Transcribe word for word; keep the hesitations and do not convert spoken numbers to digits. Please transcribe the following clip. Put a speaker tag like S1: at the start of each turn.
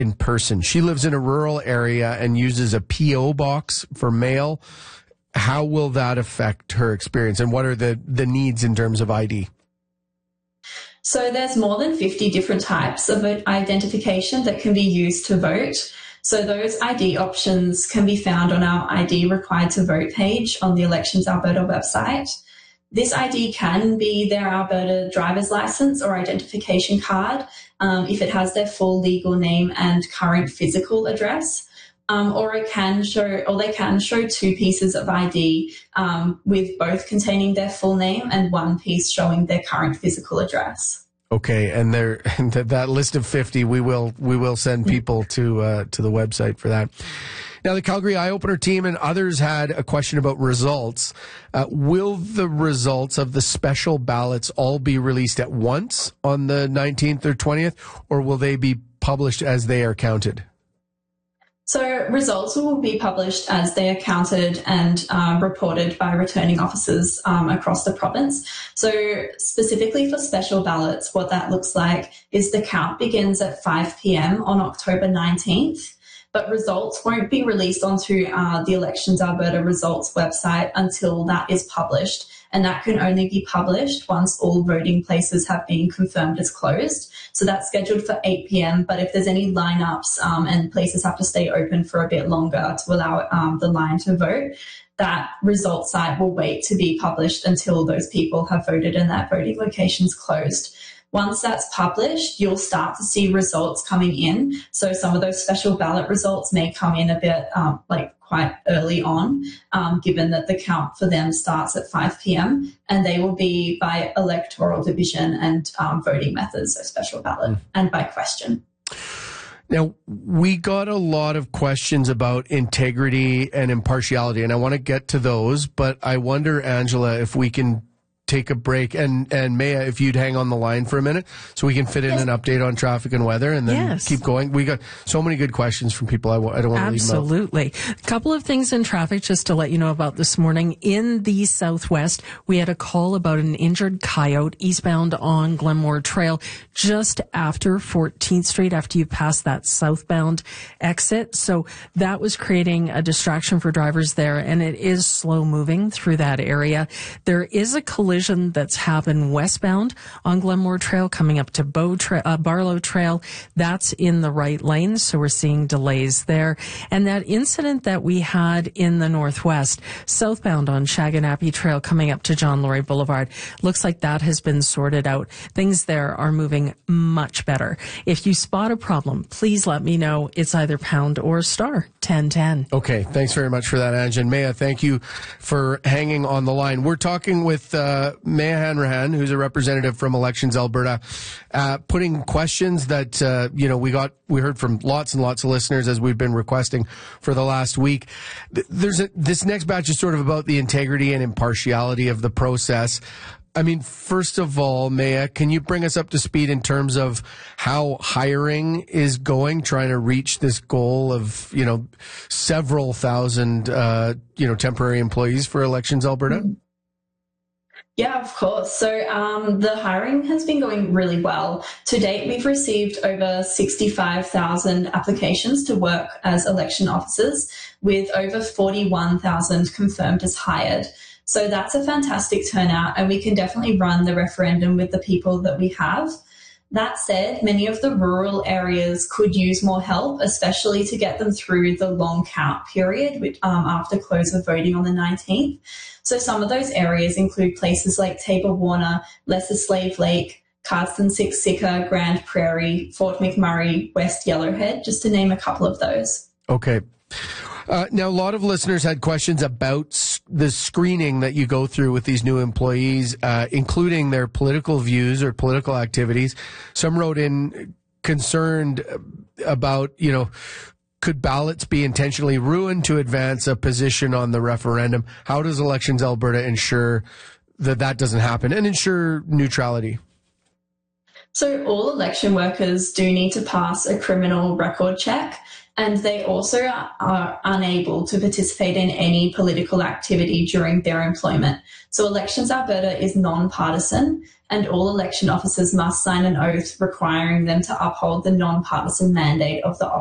S1: in person. She lives in a rural area and uses a P O box for mail. How will that affect her experience, and what are the, the needs in terms of I D?
S2: So there's more than fifty different types of identification that can be used to vote. So those I D options can be found on our I D Required to Vote page on the Elections Alberta website. This I D can be their Alberta driver's license or identification card um, if it has their full legal name and current physical address, um, or it can show, or they can show two pieces of I D um, with both containing their full name and one piece showing their current physical address.
S1: Okay, and there that list of fifty, we will we will send people to uh, to the website for that. Now, the Calgary Eye Opener team and others had a question about results. Uh, will the results of the special ballots all be released at once on the nineteenth or twentieth, or will they be published as they are counted?
S2: So results will be published as they are counted and um, reported by returning officers um, across the province. So specifically for special ballots, what that looks like is the count begins at five p.m. on October nineteenth. But results won't be released onto uh, the Elections Alberta results website until that is published. And that can only be published once all voting places have been confirmed as closed. So that's scheduled for eight p.m. But if there's any lineups um, and places have to stay open for a bit longer to allow um, the line to vote, that result site will wait to be published until those people have voted and that voting location's closed. Once that's published, you'll start to see results coming in. So some of those special ballot results may come in a bit um, like quite early on, um, given that the count for them starts at five p.m. and they will be by electoral division and um, voting methods, so special ballot, mm. and by question.
S1: Now, we got a lot of questions about integrity and impartiality, and I want to get to those, but I wonder, Angela, if we can take a break, and and Maya, if you'd hang on the line for a minute so we can fit in yes. an update on traffic and weather, and then yes. keep going. We got so many good questions from people. I, w- I don't want to leave them out.
S3: Absolutely. A couple of things in traffic just to let you know about this morning. In the southwest, we had a call about an injured coyote eastbound on Glenmore Trail just after fourteenth Street, after you pass that southbound exit. So that was creating a distraction for drivers there, and it is slow moving through that area. There is a collision that's happened westbound on Glenmore Trail coming up to Bow Tra- uh, Barlow Trail. That's in the right lane, so we're seeing delays there. And that incident that we had in the northwest, southbound on Shaganappy Trail coming up to John Laurie Boulevard, looks like that has been sorted out. Things there are moving much better. If you spot a problem, please let me know. It's either pound or star ten ten.
S1: Okay, thanks very much for that, Ange. And Maya, thank you for hanging on the line. We're talking with uh, Maya Hanrahan, who's a representative from Elections Alberta, uh, putting questions that, uh, you know, we got, we heard from lots and lots of listeners as we've been requesting for the last week. There's a, this next batch is sort of about the integrity and impartiality of the process. I mean, first of all, Maya, can you bring us up to speed in terms of how hiring is going, trying to reach this goal of, you know, several thousand, uh, you know, temporary employees for Elections Alberta? Mm-hmm.
S2: Yeah, of course. So um, the hiring has been going really well. To date, we've received over sixty-five thousand applications to work as election officers, with over forty-one thousand confirmed as hired. So that's a fantastic turnout, and we can definitely run the referendum with the people that we have. That said, many of the rural areas could use more help, especially to get them through the long count period which, um, after close of voting on the nineteenth. So some of those areas include places like Tabor Warner, Lesser Slave Lake, Cardston Siksika, Grand Prairie, Fort McMurray, West Yellowhead, just to name a couple of those.
S1: Okay. Uh, now, a lot of listeners had questions about the screening that you go through with these new employees, uh, including their political views or political activities. Some wrote in concerned about, you know, could ballots be intentionally ruined to advance a position on the referendum? How does Elections Alberta ensure that that doesn't happen and ensure neutrality?
S2: So all election workers do need to pass a criminal record check. And they also are unable to participate in any political activity during their employment. So Elections Alberta is non-partisan, and all election officers must sign an oath requiring them to uphold the non-partisan mandate of the office.